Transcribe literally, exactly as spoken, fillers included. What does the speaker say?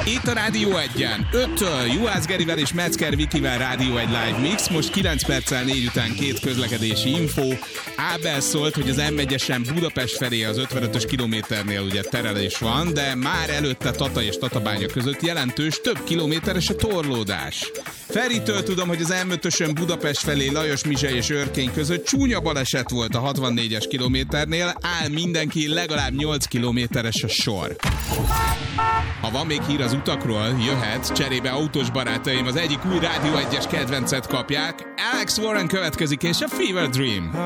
Itt a Rádió egyen. öttől Juhász Gerivel és Metzger Vikivel Rádió egy Live Mix. Most kilenc perccel négy után két közlekedési info. Ábel szólt, hogy az em egyesen Budapest felé az ötvenötös kilométernél ugye terelés van, de már előtte Tata és Tatabánya között jelentős, több kilométeres a torlódás. Feritől tudom, hogy az em ötösön Budapest felé Lajos Mizsely és Örkény között csúnya baleset volt a hatvannégyes kilométernél, áll mindenki, legalább nyolc kilométeres a sor. Ha van még hír az utakról, jöhet, cserébe autós barátaim az egyik új Rádió egyes kedvencet kapják. Alex Warren következik és a Fever Dream.